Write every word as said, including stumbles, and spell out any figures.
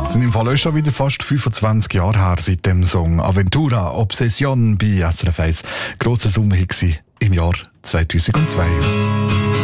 Es sind im Fall auch schon wieder fast fünfundzwanzig Jahre her seit dem Song Aventura Obsession bei S R F eins. Grosser Sommerhit im Jahr zweitausendzwei.